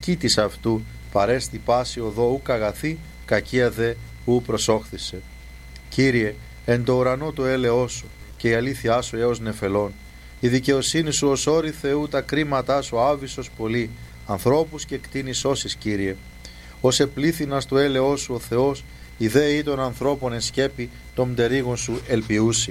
κήτης αυτού, παρέστη πάση οδό ουκ αγαθή, κακία δε ου προσόχθησε. Κύριε, εν το ουρανό το έλεος σου και η αλήθειά σου έως νεφελών, η δικαιοσύνη σου ως όρη Θεού, τα κρίματά σου άβυσσος πολύ, ανθρώπους και κτίνη σώσεις, Κύριε. Ως επλήθυνας του έλεος σου ο Θεός, η δέη των ανθρώπων εν σκέπη των μτερίγων σου ελπιούσι.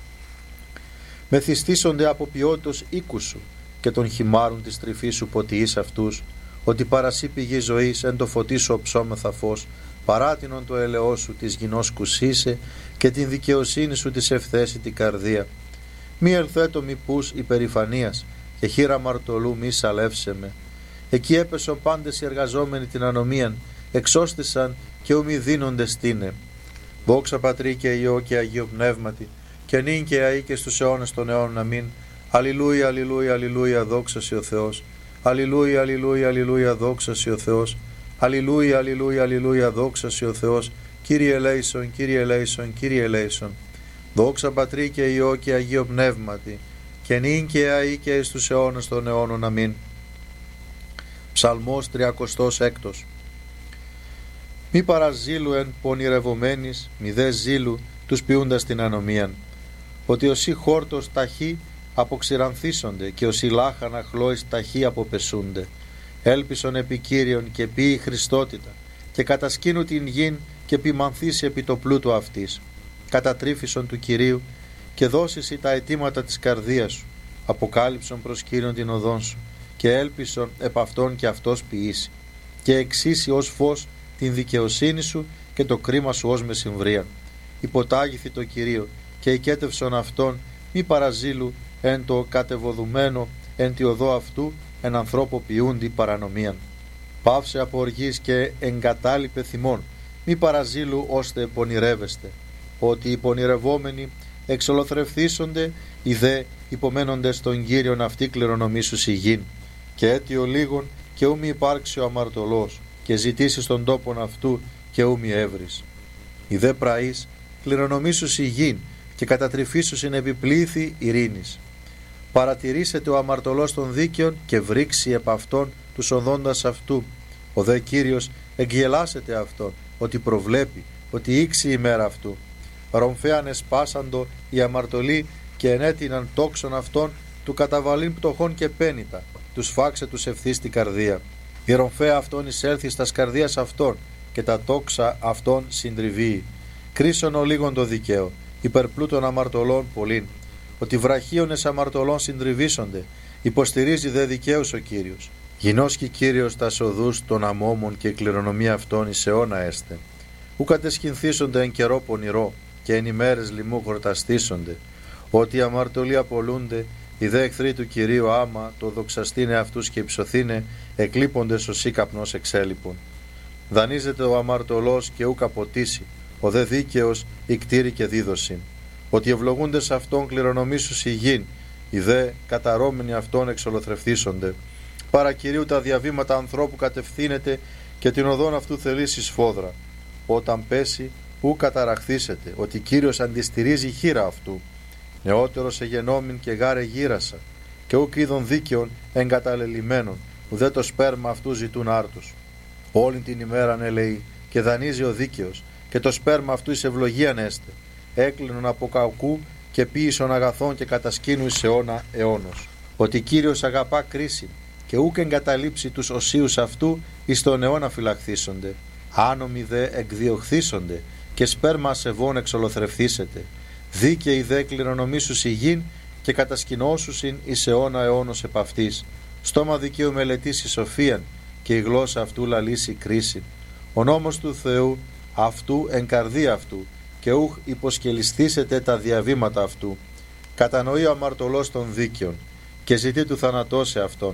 Μεθυστήσονται από ποιότητος οίκου σου και των χυμάρων της τρυφής σου ποτιείς αυτούς, ότι παρασύ πηγή ζωής εν το φωτί σου οψόμεθα φως, παράτινον το έλεος σου της γινός κουσίσε και την δικαιοσύνη σου της ευθέσει την καρδία. Μη ελθέτω μη πούς υπερηφανίας και χείρα μαρτωλού μη σαλεύσε με. Εκεί έπεσον πάντες οι εργαζόμενοι την ανομίαν, εξώστησαν και ου μη δίνονται στήνε. Δόξα Πατρί και Υιό και Αγίο Πνεύματι, και νυν και αεί και στους αιώνες των αιώνων. Αμήν. Αλληλούια, αλληλούια, αλληλούια, δόξα σοι ο Θεός. Αλληλούια, αλληλούια, αλληλούια, δόξα σοι ο Θεός. Αλληλούια, αλληλούια, αλληλούια, δόξα σοι ο Θεός. Κύριε ελέησον, Κύριε ελέησον, Κύριε ελέησον. Δόξα Πατρί και Υιό και Αγίο Πνεύματι, και νυν και αεί και εις τους αιώνες των αιώνων. Αμήν. Ψαλμός 36. Μη παραζήλου εν πονηρευομένης, μη δε ζήλου τους ποιούντας την ανομίαν. Ότι όσοι χόρτος ταχύ αποξηρανθίσονται και όσοι λάχανα χλώης ταχύ αποπεσούνται. Έλπισον επί Κύριον και ποιη Χριστότητα και κατασκήνου την γην και ποιμανθήσει επί το πλούτο αυτής. Κατατρίφησον του Κυρίου και δώσισι τα αιτήματα της καρδίας σου. Αποκάλυψον προς Κύριον την οδόν σου και έλπισον επ' αυτόν και αυτός ποιήσει. Και εξήσει ως φως την δικαιοσύνη σου και το κρίμα σου ως μεσημβρία. Υποτάγηθη το Κυρίο και οικέτευσον αυτόν, μη παραζήλου εν το κατεβοδουμένο εν τη οδό αυτού εν ανθρώπο ποιούντι παρανομίαν. Πάυσε από οργής και εγκατάλειπε θυμών, μη παραζήλου ώστε πονηρεύεστε. Ότι οι πονηρευόμενοι εξολοθρευθήσονται, οι δε υπομένοντες στον Κύριον αυτοί κληρονομήσους η γην. Και αίτιο λίγων και ου μη υπάρξει ο αμαρτωλός, και ζητήσει στον τόπον αυτού και ου μη έβρις. Οι δε πραείς κληρονομήσους η γην και κατατριφήσους είναι επιπλήθη ειρήνης. Παρατηρήσετε ο αμαρτωλός των δίκαιων και βρήξει επ' αυτόν τους οδόντας αυτού. Ο δε Κύριος εγγελάσετε αυτόν, ότι προβλέπει, ότι ήξει η μέρα αυτού. Ρομφέαν εσπάσαντο οι αμαρτωλοί και ενέτειναν τόξον αυτών του καταβαλήν πτωχών και πένητα, τους φάξε τους ευθύς στην καρδία. Η ρομφαία αυτών εισέλθει στας καρδίας αυτών και τα τόξα αυτών συντριβεί. Κρίσον ο λίγον το δικαίο, υπερπλούτων αμαρτωλών πολλήν. Ότι βραχίονες αμαρτωλών συντριβήσονται, υποστηρίζει δε δικαίους ο Κύριος. Γινώσκει Κύριος τας οδούς των αμόμων και η κληρονομία αυτών εις αιώνα έστε. Ου κατεσχυνθήσονται εν καιρό πονηρό και εν ημέρες λοιμού χορταστήσονται. Ότι οι αμαρτωλοί απολούνται, οι δε εχθροί του Κυρίου άμα το δοξαστήνε αυτούς και υψωθήνε, εκλείποντες ως ήκαπνος εξέλιπων. Δανείζεται ο αμαρτωλός και ου καποτίσει, ο δε δίκαιος ικτήρη και δίδωση. Ότι ευλογούντες αυτόν κληρονομήσους η γην, οι δε καταρώμενοι αυτόν εξολοθρευθήσονται. Παρά Κυρίου τα διαβήματα ανθρώπου κατευθύνεται και την οδόν αυτού θελήσει σφόδρα. Όταν πέσει, ου καταραχθήσετε, ότι Κύριος αντιστηρίζει χείρα αυτού. Νεότερος εγενόμην και γάρε γύρασα, και ουκ είδων δίκαιων εγκαταλελειμμένων, ουδέ το σπέρμα αυτού ζητούν άρτους. Όλη την ημέραν ελεεί και δανείζει ο δίκαιος, και το σπέρμα αυτού εις ευλογίαν έστε. Έκλεινον από κακού και ποίησον αγαθών και κατασκήνου εις αιώνα αιώνος. Ότι Κύριος αγαπά κρίση, και ούκ εγκαταλείψει τους οσίους αυτού εις τον αιώνα φυλαχθήσονται. Άνομοι δε εκδιωχθήσονται, και σπέρμα ασεβών εξολοθρευθήσετε. Δίκαιοι δε κληρονομήσους η γην και κατασκηνώσουσιν εις αιώνα αιώνος επ' αυτής. Στόμα δικαίου μελετήσει σοφίαν και η γλώσσα αυτού λαλήσει κρίση. Ο νόμος του Θεού αυτού εν καρδία αυτού και ούχ υποσκελιστήσετε τα διαβήματα αυτού. Κατανοεί ο αμαρτωλός των δίκαιων και ζητεί του θανατώσε αυτόν.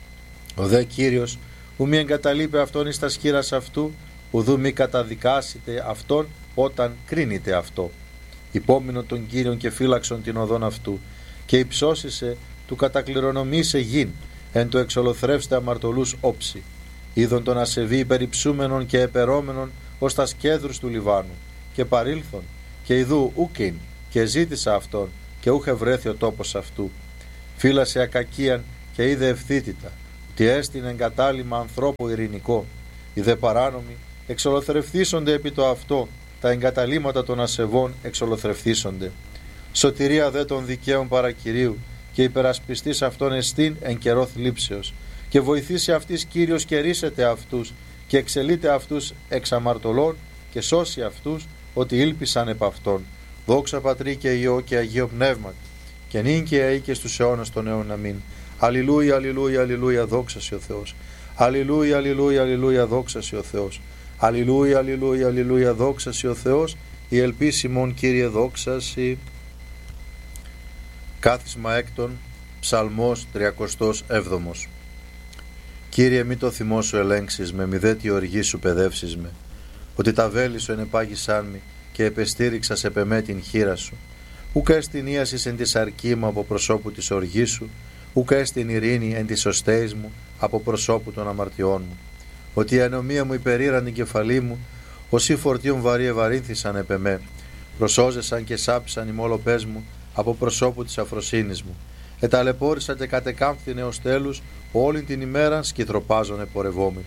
Ο δε Κύριος ου μη εγκαταλείπει αυτόν εις τα σκύρας αυτού, ουδού μη καταδικάσετε αυτόν όταν κρίνεται αυτό. Υπόμεινον τον Κύριον και φύλαξον την οδόν αυτού και υψώσισε του κατακληρονομήσε γην εν το εξολοθρεύστε αμαρτωλούς όψη. Είδον τον ασεβή υπερυψούμενον και επερόμενον ως τα σκέδρους του Λιβάνου και παρήλθον και ιδού ούκειν και ζήτησα αυτόν και ούχε βρέθη ο τόπος αυτού. Φύλασε ακακίαν και είδε ευθύτητα, ότι έστειν εγκατάλημα ανθρώπου ειρηνικό. Οι δε παράνομοι εξολοθρευθήσονται επί το αυτό, τα εγκαταλείμματα των ασεβών εξολοθρευθήσονται. Σωτηρία δε των δικαίων παρακυρίου, και υπερασπιστής αυτών εστίν εν καιρό θλίψεως, και βοηθήσει αυτής Κύριος και ρίσεται αυτούς, και εξελείται αυτούς εξ αμαρτωλών, και σώσει αυτούς ότι ήλπισαν επ' αυτόν. Δόξα Πατρί και Υιό και Αγίο Πνεύματι, και νυν και αεί και στους αιώνας των αιώνων. Αμήν. Αλληλούια, αλληλούια, αλληλούια, δόξα σοι ο Θεός. Αλληλούια, αλληλούια, αλληλούια, δόξα σοι ο Θεός. Αλληλούια, αλληλούια, αλληλούια, δόξα σοι ο Θεός. Η ελπίσιμον Κύριε δόξα σοι. Κάθισμα έκτον, Ψαλμός 37. Κύριε, μη το θυμό σου ελέγξεις με, μη δε τη οργή σου παιδεύσεις με. Ότι τα βέλη σου ενεπάγησάν μη, και επεστήριξας επ' εμέ την χείρα σου. Ούκ έστιν ίασης εν τη αρκή μου από προσώπου της οργής σου, ούκ έστιν ειρήνη εν της οστέης μου από προσώπου των αμαρτιών μου. Ότι η ανομία μου υπερήραν την κεφαλή μου, όσοι φορτίων βαρύ ευαρύνθησαν επ' εμέ. Προσώζεσαν και σάπησαν οι μόλοπές μου από προσώπου της αφροσύνης μου. Εταλαιπώρησα και κατεκάμφθην έως τέλους, όλη την ημέρα σκυθροπάζον επορευόμοι.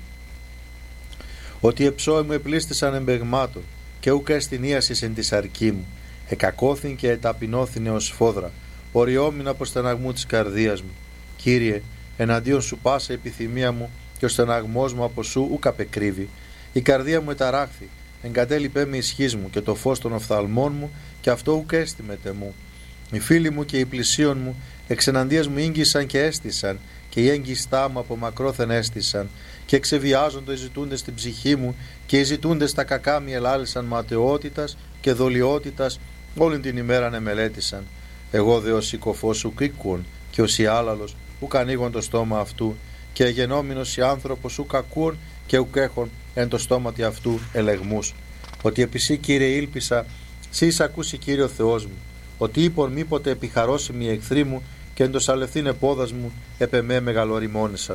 Ότι εψώοι μου επλήστησαν εμπεγμάτων, και ούκ έστιν ίασης εν της αρκή μου. Εκακώθην και εταπεινώθην έως φόδρα, οριόμην από στεναγμού της καρδίας μου. Κύριε, εναντίον σου πάσα επιθυμία μου, και ο στεναγμός μου από σου ούκ απεκρύβει. Η καρδία μου εταράχθη, εγκατέλειπέ με ισχύς μου, και το φως των οφθαλμών μου, και αυτό ούκ έστιμεται μου. Οι φίλοι μου και οι πλησίον μου εξεναντίας μου ήγγισαν και έστησαν, και οι έγκιστά μου από μακρόθεν έστησαν, και εξεβιάζοντο οι ζητούντες στην ψυχή μου, και οι ζητούντες τα κακά μη ελάλησαν ματαιότητας και δολιότητας, όλη την ημέρα εμελέτησαν. Εγώ δε ως οικοφός ουκ ήκουον, και ως άλαλος ουκ ανοίγον το στόμα αυτού, και εγενόμενος οι άνθρωπος ουκ ακούων, και ουκ έχων εν το στόματι αυτού ελεγμούς. Ότι επί σύ, Κύριε, ήλπισα, σύ εισακούσι, Κύριε ο Θεός μου. Ότι είπον μήποτε επιχαρώσιμοι οι εχθροί μου, και εν το σαλευθήν επόδας μου επ' εμέ μεγαλοριμόνησαν.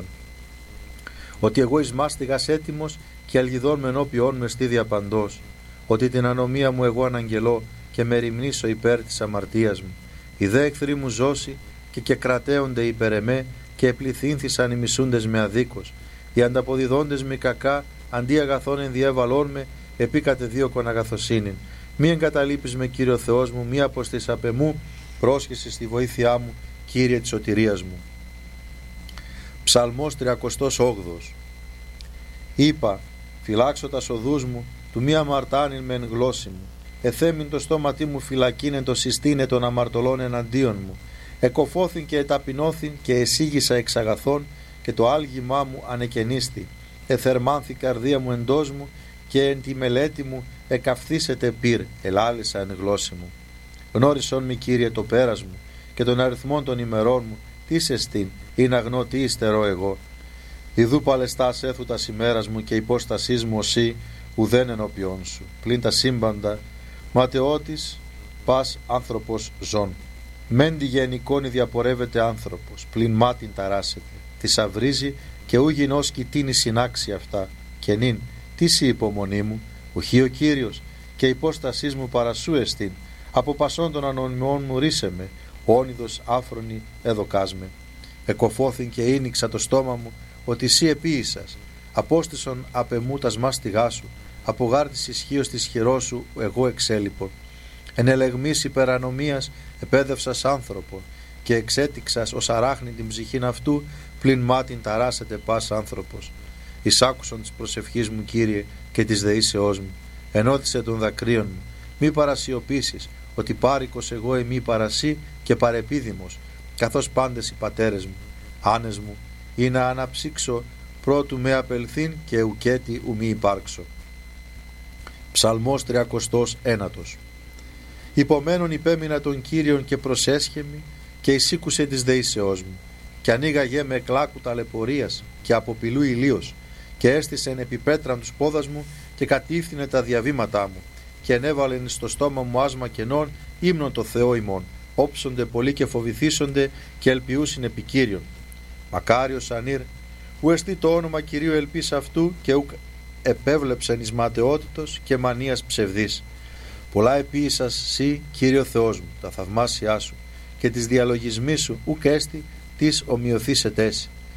Ότι εγώ εις μάστιγας έτοιμος, και αλγιδών με ενώπιόν με στή διαπαντός. Ότι την ανομία μου εγώ αναγγελώ, και με ρημνήσω υπέρ της αμαρτίας μου. Οι δε εχθροί μου ζώσει, και κρατέονται υπέρ εμέ, και επληθύνθησαν οι μισούντες με αδίκως. Οι ανταποδιδόντες με κακά, αντί αγαθών ενδιέβαλών με, επίκατε δίωκον αγαθοσύνην. Μη εγκαταλείπεις με, Κύριε ο Θεός μου, μη αποστείς απ' εμού, πρόσχεσαι στη βοήθειά μου, Κύριε της σωτηρίας μου. Ψαλμός 38. Είπα, φυλάξω τα οδούς μου, του μη αμαρτάνειν μεν γλώσσι μου. Εθέμην το στόματί μου φυλακίνεν το συστήνε των αμαρτωλών εναντίον μου. Εκοφώθην και εταπεινώθην, και εσύγησα εξ αγαθών, και το άλγημά μου ανεκαινίστη. Εθερμάνθη καρδία μου εντός μου, και εν τη μελέτη μου εκαυθήσετε πυρ, ελάλησα εν γλώσση μου. Γνώρισον μη, Κύριε, το πέρας μου, και των αριθμών των ημερών μου, τι σε στήν, ή να γνώ τι υστερώ εγώ. Ιδού παλαιστάς έθου τα ημέρας μου, και υπόστασής μου οσί, ουδέν ενώπιόν σου. Πλην τα σύμπαντα, ματαιώτης, πας άνθρωπος ζών. Μεν τη γενικόνη διαπορεύεται άνθρωπος, πλην μάτιν ταράσεται. Τη αυρίζει, και ου γινός κοιτίνει συνάξει αυτά. Και νυν, τι σοι υπομονή μου, ουχή ο Κύριος, και υπόστασής μου παρασού εστίν. Από πασών των ανωνυμών μου ρίσε με, όνειδος άφρονη έδωκάς με. Εκοφώθην και ίνιξα το στόμα μου, ότι σύ επίησας. Απόστησον απ' εμού τας μάστιγά σου, από γάρτης ισχύος της χειρός σου εγώ εξέλιπον. Εν ελεγμής υπερανομίας επέδευσας άνθρωπον, και εξέτηξας ως αράχνη την ψυχήν αυτού, πλην μάτιν ταράσεται πας άνθρωπος. Εισάκουσον της προσευχής μου, Κύριε, και της δεήσεώς μου. Ενώθησε των δακρύων μου. Μη παρασιωπήσεις, ότι πάρικος εγώ εμεί παρασύ και παρεπίδημος, καθώς πάντες οι πατέρες μου. Άνες μου, ή να αναψύξω πρώτου με απελθύν, και ουκέτι ου μη υπάρξω. Ψαλμός 39. Υπομένων υπέμεινα τον Κύριον, και προσέσχεμη, και εισήκουσε της δεήσεώς μου. Και ανοίγαγε με κλάκου ταλαιπωρίας, και αποπηλού ηλίος, και έστησεν επί πέτραν τους πόδας μου, και κατήφθηνε τα διαβήματά μου, και ενέβαλεν στο στόμα μου άσμα κενών, ύμνον το Θεό ημών. Όψονται πολλοί και φοβηθήσονται, και ελπιούσιν επί Κύριον. Μακάριος ανήρ, ου εστί το όνομα Κυρίου ελπίς αυτού, και ουκ επέβλεψεν εις ματαιότητος και μανίας ψευδής. Πολλά επίησας σύ, Κύριο Θεός μου, τα θαυμάσια σου, και τις διαλογισμοί σου ουκ έστι τις ομοιωθήσετες.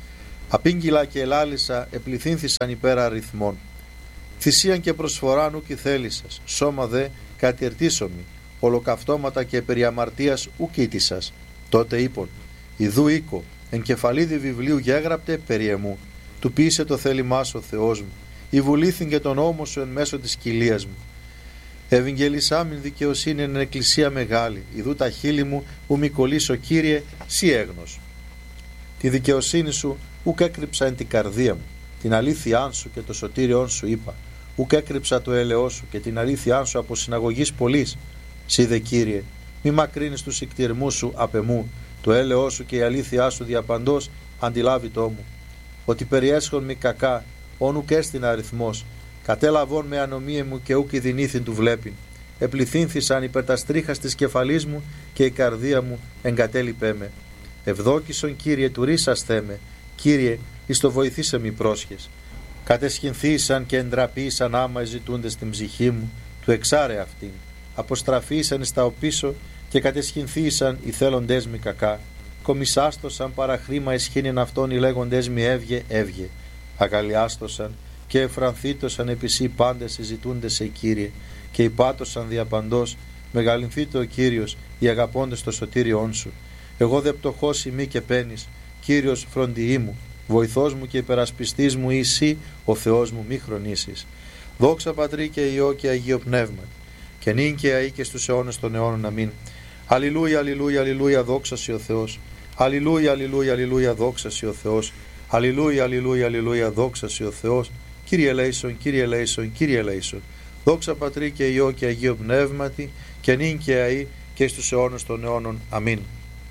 Απήγγυλα και ελάλησα επληθύνθησαν υπέρ αριθμών. Θυσίαν και προσφοράν ουκ θέλησας, σώμα δε κατηρτήσομη, ολοκαυτώματα και περί αμαρτίας ουκ ήτησας. Τότε είπον, ιδού οίκο, εγκεφαλίδι βιβλίου γέγραπτε περί εμού, του ποιήσε το θέλημά σου ο Θεός μου, ηβουλήθην και τον νόμο σου εν μέσω της κοιλίας μου. Ευαγγελισάμιν δικαιοσύνη εν εκκλησία μεγάλη, ιδού τα χείλη μου ου μη κολλήσω, Κύριε, σύ έγνος. Τη δικαιοσύνη σου ουκ έκρυψα εν την καρδία μου, την αλήθειά σου και το σωτήριόν σου είπα, ουκ έκρυψα το έλεό σου και την αλήθειά σου από συναγωγής πολλής. Σύ δε, Κύριε, μη μακρύνεις τους ικτηρμούς σου απ' εμού, το έλεό σου και η αλήθειά σου διαπαντός αντιλάβητό μου, ότι περιέσχον μη κακά, όν ουκ έστειν αριθμός, κατέλαβον με ανομία μου και ουκ ειδηνήθην του βλέπειν. Επληθύνθησαν υπέρ τα στρίχας της κεφαλής μου και η καρδία μου εγκατέλειπέ με. Ευδόκησον, Κύριε, του ρίσας θέμε, Κύριε, εις το βοηθήσε μη πρόσχες. Κατεσχυνθήσαν και εντραπήσαν άμα ζητούνται στην ψυχή μου, του εξάρε αυτήν. Αποστραφήσαν εις τα οπίσω και κατεσχυνθήσαν οι θέλοντές μη κακά. Κομισάστοσαν παραχρήμα εσχήνην αυτών οι λέγοντές μη έβγε, έβγε. Αγαλιάστοσαν και εφρανθήτωσαν επισή πάντες συζητούντες σε, Κύριε, και υπάτωσαν διαπαντός, μεγαλυνθείτε ο Κύριος, οι αγαπώντες το σωτήριόν σου. Εγώ δε πτωχός ημί και πένης, Κύριος φροντιή μου, βοηθός μου και υπερασπιστής μου εσύ, ο Θεός μου, μη χρονίσεις. Δόξα Πατρί και Υιό και Αγίο Πνεύμα, και νυν και αεί και στους αιώνες των αιώνων. Αμήν. Αλληλούια, αλληλούια, αλληλούια, δόξα σοι ο Θεός. Αλληλούια, αλληλούια, αλληλούια, δόξα σοι ο Θεός. Αλληλούια, αλληλούια, αλληλούια, δόξα σοι ο Θεός. Κύριε ελέησον, Κύριε ελέησον, Κύριε ελέησον. Δόξα Πατρί και Υιό και Αγίο Πνεύματι, και νυν και αεί και στους αιώνες των αιώνων. Αμήν.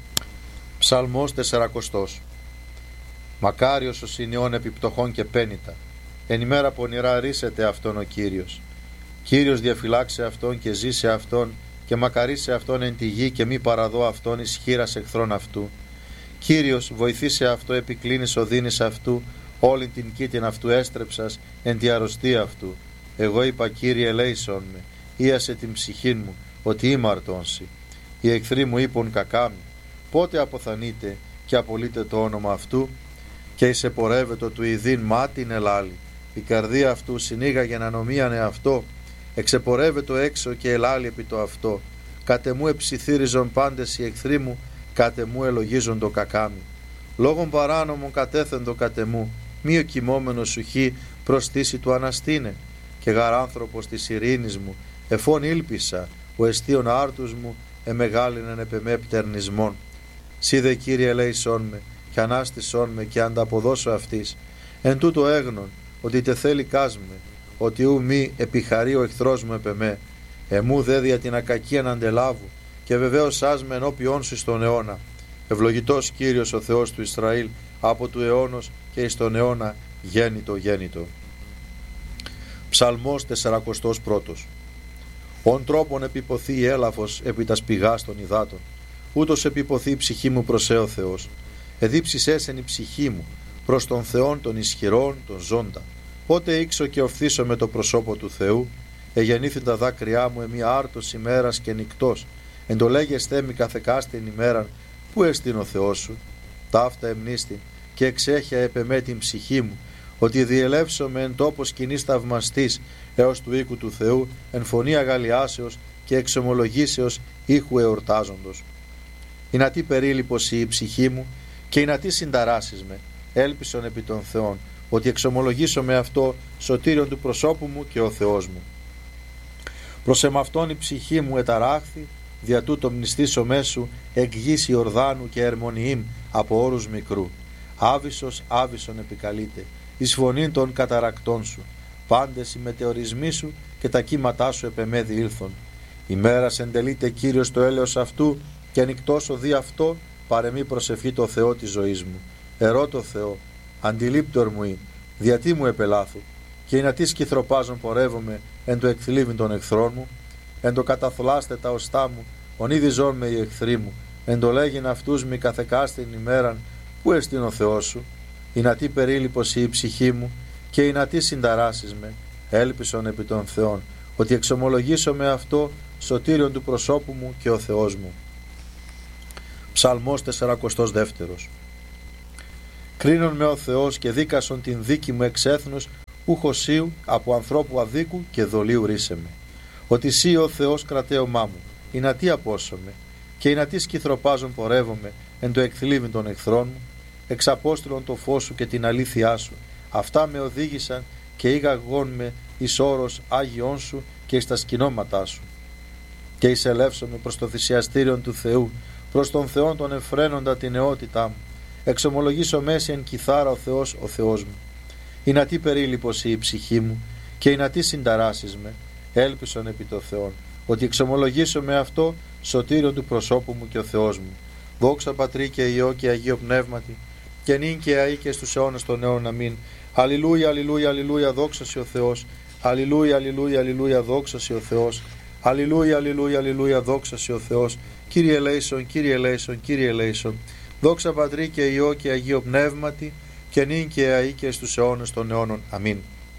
Ψαλμός 40. Μακάριος ο συνειών επιπτωχών και πένητα, εν ημέρα πονηρά ρίσεται αυτόν ο Κύριος. Κύριος διαφυλάξε αυτόν και ζήσε αυτόν, και μακαρίσε αυτόν εν τη γη, και μη παραδώ αυτόν εις χείρας εχθρών αυτού. Κύριος βοηθήσε αυτό, επικλίνεις οδύνης αυτού, όλη την κήτην αυτού έστρεψας εν τη αρρωστία αυτού. Εγώ είπα, Κύριε, ελέησον με, ίασε την ψυχήν μου, ότι ήμαρτονσι. Οι εχθροί μου είπουν κακά μου, πότε αποθανείτε και απολύτε το όνομα αυτού, και εισεπορεύετο του ειδήν μάτιν ελάλη. Η καρδία αυτού συνήγαγεν ανομίαν εαυτό, εξεπορεύετο έξω και ελάλη επί το αυτό. Κάτε μου εψιθύριζον πάντες οι εχθροί μου, κάτε μου ελογίζον το κακάμι. Λόγων παράνομων κατέθεντο κάτε μου, μη ο κοιμόμενος σου χει προστίση του αναστήνε. Και γαράνθρωπος της ειρήνης μου, εφών ήλπισα, ο εστίον άρτους μου, εμεγάλινεν επεμέ πτερνισμόν. Σύ δε, Κύριε, ελέησόν με, και ανάστησόν με, και ανταποδώσω αυτής. Εν τούτο έγνον, ότι τε θέλει κάσμε, ότι ου μη επιχαρεί ο εχθρός μου επεμέ. Εμού δε δια την ακακίαν αντελάβου, και βεβαίως άσμε ενώπιόν σου στον αιώνα. Ευλογητός Κύριος ο Θεός του Ισραήλ, από του αιώνος και εις τον αιώνα γέννητο γέννητο. Ψαλμός 41. Ον τρόπον επιποθεί η έλαφος επί τας πηγάς των υδάτων, ούτως επιποθεί η ψυχή μου προς ο Θεός. Εδίψεις η ψυχή μου προς τον Θεόν των ισχυρών, τον ζώντα. Πότε ήξω και οφθήσω με το προσώπο του Θεού, εγεννήθην τα δάκρυά μου εμεί άρτος ημέρας και νυκτός. Εν το λέγεσθέ μη καθεκάστην ημέραν, πού εστίν ο Θεός σου. Ταύτα εμνίστη και εξέχεια επεμέ την ψυχή μου, ότι διελεύσομαι εν τόπο σκηνής θαυμαστής έως του οίκου του Θεού, εν φωνή αγαλιάσεως και εξομολογήσεως ήχου εορτάζοντος. Είναι τι περίληπος η ψυχή μου, και είναι τι συνταράσεις με, έλπισον επί των Θεών, ότι εξομολογήσω με αυτό σωτήριον του προσώπου μου και ο Θεός μου. Προς εμαυτόν η ψυχή μου εταράχθη, δια τούτο μνηστήσω μέσου εκγύση Ορδάνου και Ερμονιήμ από όρους μικρού. Άβυσσος άβυσσον επικαλείται, εις φωνήν των καταρακτών σου. Πάντες οι μετεωρισμοί σου και τα κύματά σου επεμέδι ήλθον. Ημέρας εντελείται Κύριος το έλεος αυτού, και ανοιχτός οδεί αυτό, παρεμή προσευχή το Θεό της ζωής μου. Ερώτω Θεό, αντιλήπτορ μου διατί μου επελάθου, και είναι τι σκυθροπάζον πορεύομαι εν το εκθλίβην των εχθρών μου, εν το καταθλάστε τα οστά μου, ονείδιζόν με οι εχθροί μου, εν το λέγειν αυτούς μη καθεκάστην ημέραν, πού εστίν ο Θεός σου. Είναι τι περίληπος η ψυχή μου, και είναι τι συνταράσεις με, έλπισον επί των Θεών, ότι εξομολογήσω με αυτό σωτήριον του προσώπου μου και ο Θεός μου. Ψαλμός 42. Κρίνον με ο Θεός και δίκασον την δίκη μου εξ έθνους, ουχοσίου από ανθρώπου αδίκου και δολίου ρίσε με. Ότι σύ ο Θεός κρατέωμά μου, ή να τι απόσωμαι, και ή να τι σκυθροπάζον πορεύομαι εν το εκθλίβην των εχθρών μου, εξαπόστηλον το φως σου και την αλήθειά σου. Αυτά με οδήγησαν και ήγαγον με εις όρος Άγιον σου και εις τα σκηνώματά σου. Και εισελεύσομαι προς το θυσιαστήριον του Θεού, προς τον Θεόν τον εφραίνοντα την νεότητά μου. Εξομολογήσω μέση εν κιθάρα ο Θεός μου. Ή να τι περίληπος η ψυχή μου, και ή να τι συνταράσεις με, έλπισον επί το Θεόν, ότι εξομολογήσω με αυτό σωτήριον του προσώπου μου και ο Θεός μου. Δόξα Πατρί και Υιό και Αγίο Πνεύματι, και νυν και αεί και στους αιώνας των αιώνων. Αμήν. Αλληλούια, αλληλούια, αλληλούια, δόξα σοι ο Θεός. Αλληλούια, αλληλούια, αλληλούια, δόξα σοι ο Θεός. Αλληλούια, αλληλούια, αλληλούια, δόξα σοι ο Θεός. Κύριε ελέησον, Κύριε ελέησον, Κύριε ελέησον. Δόξα Πατρί και Υιό και Αγίο Πνεύματι, και νυν και αεί και στους αιώνας των αιώνων. Αμήν.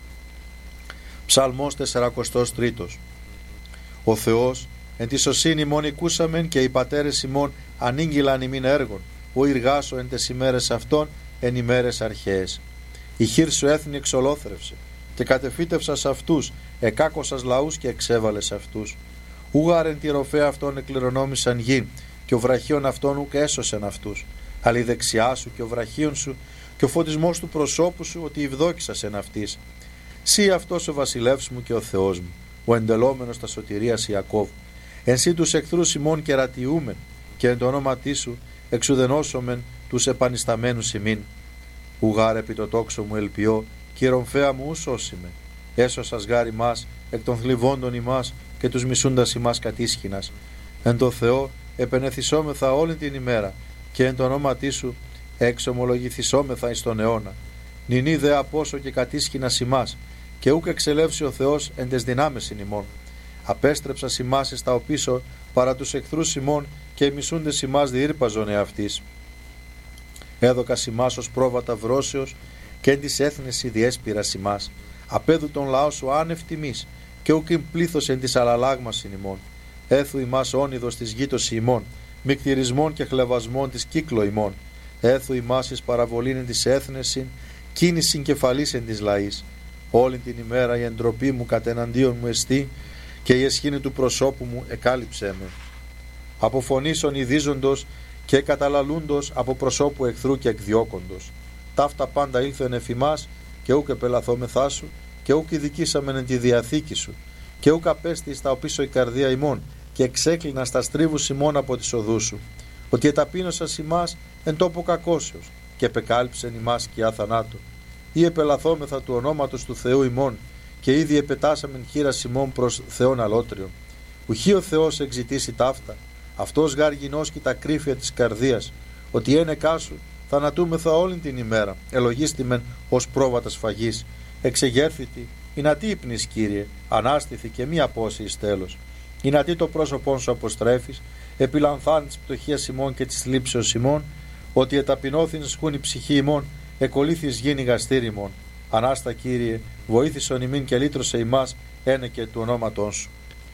Ψαλμός 43. Ο Θεός εν τη σωσύνη ημών οικούσαμεν, και οι πατέρες ημών ανήγγυλαν ημίν έργων, ο εργάσω εν τες ημέρες αυτών εν ημέρες αρχαίες. Η χείρ σου έθνη εξολόθρευσε, και κατεφύτευσας αυτούς, εκάκωσας λαούς και εξέβαλες αυτούς. Ούγαρεν τη ροφέα αυτών εκληρονόμησαν γη, και ο βραχίων αυτών ουκ έσωσεν αυτούς. Αλλά η δεξιά σου και ο βραχίων σου και ο φωτισμός του προσώπου σου, ότι ευδόκησας εν αυτής. Σύ αυτός ο βασιλεύς μου και ο Θεός μου, ο εντελόμενος τα σωτηρίας Ιακώβ. Εν σύ τους εχθρούς ημών κερατιούμεν, και εν το ονόματί σου εξουδενώσομεν τους επανισταμένους ημίν. Ουγάρ επί το τόξο μου ελπιώ, και η ρομφαία μου ουσώσιμε. Έσωσας γάρ ημάς εκ των θλιβόντων ημάς, και τους μισούντας ημάς κατίσχυνας. Εν το Θεό επενεθυσόμεθα όλη την ημέρα, και εν το ονόματί σου εξομολογηθισόμεθα εις τον αιώνα. Νηνή δε απόσο και κατίσχυνας ημάς, και ούκ εξελεύσει ο Θεός εν τες δυνάμεσιν ημών. Απέστρεψας ημάς εις τα οπίσω παρά τους εχθρούς ημών, και οι μισούντες ημάς διήρπαζον εαυτής. Έδωκας ημάς ως πρόβατα βρώσεως, και εν της έθνεση διέσπηρας ημάς. Απέδου τον λαό σου άνευ τιμής, και ούκ ειν πλήθος εν της αλλαλάγμασιν ημών. Έθου ημάς όνειδος της γήτωση ημών, μικτηρισμών και χλεβασμών της κύκλο ημών. Έθου ημάς εις παραβολήν εν της έθνεσιν, κίνησιν κεφαλής εν της λαής. Όλη την ημέρα η εντροπή μου κατεναντίον μου εστί, και η εσχήνη του προσώπου μου εκάλυψέ με. Από φωνήσεων ειδίζοντος και καταλαλούντος, από προσώπου εχθρού και εκδιώκοντος. Ταύτα πάντα ήλθεν εφημάς, και ούκ επελαθόμεθά σου, και ούκ ειδικήσαμεν εν τη διαθήκη σου, και ούκ απέστη στα οπίσω η καρδία ημών, και εξέκλεινα στα στρίβους ημών από τις οδούς σου. Ότι εταπείνωσας ημάς εν τόπο κακώσεως, και επεκάλυψεν ημάς σκιά θανάτου. Ή επελαθόμεθα του ονόματος του Θεού ημών, και ήδη επετάσαμεν χείρας ημών προς Θεόν αλότριον. Ουχή ο Θεός εξητήσει ταύτα, αυτός γάρ γινώσκει τα κρύφια της καρδίας, ότι ένεκά σου θανατούμεθα όλη την ημέρα, ελογίστημεν ως πρόβατα σφαγής. Εξεγέρθητη, ή να τι ύπνης, Κύριε, ανάστηθη και μη απώσει εις τέλος. Ή να τι το πρόσωπόν σου αποστρέφεις, επιλαμβάνει της πτωχίας ημών και της θλίψεως ημών, ότι εταπεινώθην σχούν η ψυχή ημών, εκολύθεις γίνει γαστήρι ημών. Ανάστα, Κύριε, βοήθησον ημίν και λύτρωσε ημάς, ένε και του ονόματόν σου.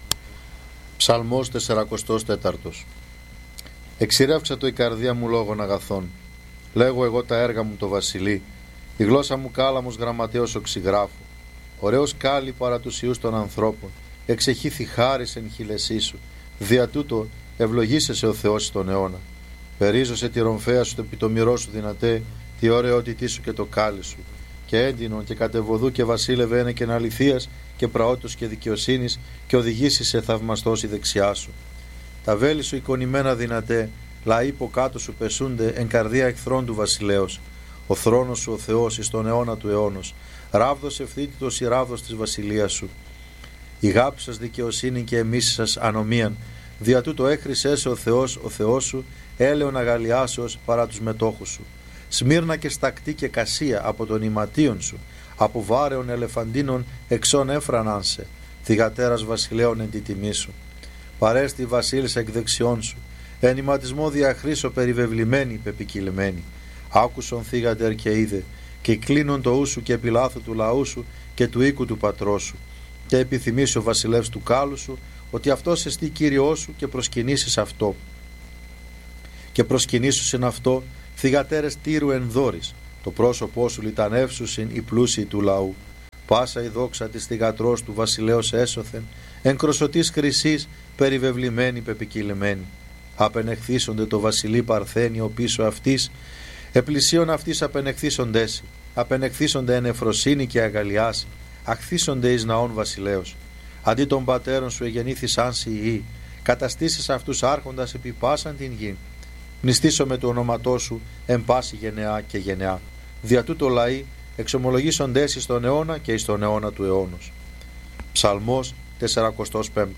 Ψαλμός 44. Εξηρεύξα το η καρδία μου λόγων αγαθών. Λέγω εγώ τα έργα μου το βασιλεί. Η γλώσσα μου κάλαμος γραμματέως οξυγράφου. Ωραίος κάλλη παρά τους ιούς των ανθρώπων. Εξεχήθη χάρις εν χειλεσί σου. Δια τούτο ευλογήσεσαι ο Θεός στον αιώνα. Περίζωσε τη ρομφαία σου, το επιτομηρό σου δυνατέ, τη ωραιότητή σου και το κάλλη σου. Και έντινον και κατεβοδού και βασίλευε ένε και αληθείας και πραότητος και δικαιοσύνης, και οδηγήσει σε θαυμαστός η δεξιά σου. Τα βέλη σου εικονημένα δυνατέ, λαοί που κάτω σου πεσούνται εν καρδία εχθρών του βασιλέως. Ο θρόνος σου ο Θεός εις τον αιώνα του αιώνος. Ράβδος ευθύτητος η ράβδος της βασιλείας σου. Η γάπη σας δικαιοσύνη και εμείς σας ανομίαν. Δια τούτο έχρισέ ο Θεός σου, έλεον αγαλιάσεως παρά τους μετόχους σου. Σμύρνα και στακτή και κασία από τον ηματίον σου, από βάρεων ελεφαντίνων εξών έφραναν σε, θυγατέρας βασιλέων εν τη τιμή σου. Παρέστη βασίλισσα εκ δεξιών σου, εν ηματισμό διαχρήσω περιβεβλημένη πεπικυλμένη. Άκουσον θύγατερ και είδε, και κλείνον το ου σου και επιλάθου του λαού σου και του οίκου του πατρός σου. Και επιθυμήσει ο βασιλεύς του κάλου σου, ότι αυτός εστί Κύριό σου, και προσκυνήσεις αυτό. Και προσκυνήσουσιν αυτό θυγατέρες Τύρου εν δόρης, Το πρόσωπό σου λιτανεύσουσιν οι πλούσιοι του λαού. Πάσα η δόξα της θυγατρός του βασιλέως έσωθεν, εν κροσωτής χρυσής περιβεβλημένη πεπικυλεμένη. Απενεχθήσονται το βασιλεί Παρθένιο πίσω αυτής, επλησίων αυτής απενεχθήσοντέσι, απενεχθήσονται εν εφροσύνη και αγαλιάση, αχθήσονται εις ναών βασιλέως. Αντί των πατέρων σου εγεννήθησαν σοι, καταστήσεις αυτούς άρχοντας επί πάσαν την γη. Μνηστήσω με το όνοματό σου εν πάση γενεά και γενεά. Δια τούτο λαοί εξομολογήσονται εις στον αιώνα και εις τον αιώνα του αιώνος. Ψαλμός 45.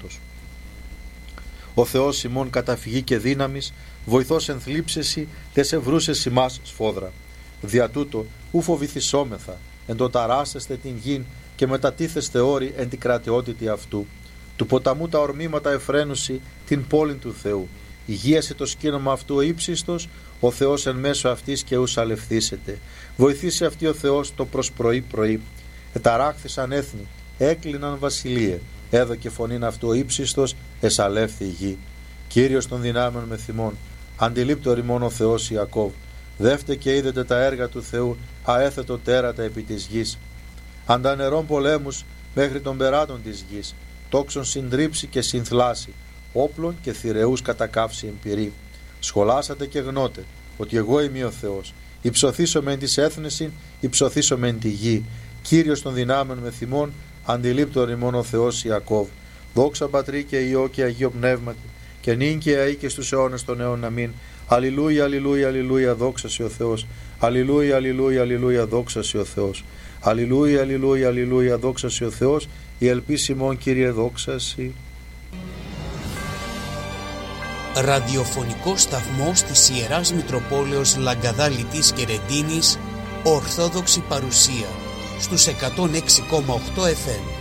Ο Θεός ημών καταφυγή και δύναμης, βοηθός εν θλίψεσι, τες ευρούσες ημάς σφόδρα. Δια τούτο ου φοβηθισόμεθα, εν το ταράσεστε την γην και μετατίθεστε όροι εν την κρατεότητη αυτού. Του ποταμού τα ορμήματα εφραίνουσι την πόλην του Θεού. Υγείασε το σκήνομα αυτού ο ύψιστος, ο Θεός εν μέσω αυτής και ους αλευθήσεται. Βοηθήσει αυτή ο Θεός το προς πρωί. Εταράχθησαν έθνη, έκλειναν βασιλείε. Έδωκε φωνήν αυτού ο ύψιστος, εσαλεύθη η γη. Κύριος των δυνάμεων με θυμών, αντιλήπτω ρημών ο Θεός Ιακώβ. Δεύτε και είδετε τα έργα του Θεού, αέθετο τέρατα επί της γης. Αντανερών πολέμους μέχρι των περάτων της γης, τόξων συντρίψει και συνθλάσει, όπλων και θηρεούς κατακάψει εμπειρή. Σχολάσατε και γνώτε ότι εγώ είμαι ο Θεός. Υψωθήσομαι εν της έθνεσιν, υψωθήσομαι εν τη γη. Κύριος των δυνάμεων με θυμών, αντιλήπτω ρημών ο Θεός Ιακώβ. Δόξα Πατρί και Υιό και Αγίο Πνεύματι, και νυν και αεί και στους αιώνες των αιώνων. Αμήν. Αλληλούια, αλληλούια, αλληλούια, δόξα σοι ο Θεός. Αλληλούια, αλληλούια, αλληλούια, δόξα σοι ο Θεός. Αλληλούια, αλληλούια, αλληλούια, δόξα σοι ο Θεός. Η ελπίση ημών, Κύριε, δόξα σοι. Ραδιοφωνικός σταθμός της Ιεράς Μητροπόλεως Λαγκαδά Λιτής και Ρεντίνης, Ορθόδοξη παρουσία στους 106,8 FM.